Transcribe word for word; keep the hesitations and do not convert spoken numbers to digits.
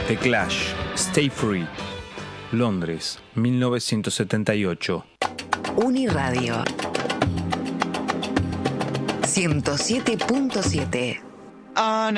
The Clash, Stay Free, Londres, mil novecientos setenta y ocho. Uniradio ciento siete punto siete. On